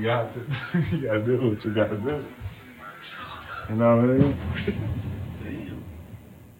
got to, you gotta do what you gotta do. You know what I mean?